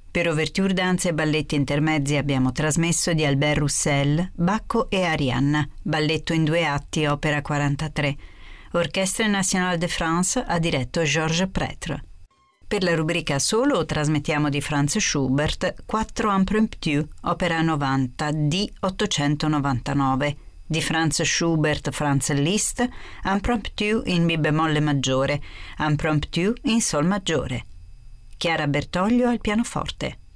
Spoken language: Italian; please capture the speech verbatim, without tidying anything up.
Per ouverture, danze e balletti intermezzi abbiamo trasmesso di Albert Roussel Bacco e Arianna, balletto in due atti, opera quarantatré. Orchestre Nationale de France ha diretto Georges Prêtre. Per la rubrica solo trasmettiamo di Franz Schubert Quattro Impromptu, opera novanta D ottocentonovantanove. Di Franz Schubert Franz Liszt Impromptu in Mi bemolle maggiore, Impromptu in Sol maggiore. Chiara Bertoglio al pianoforte.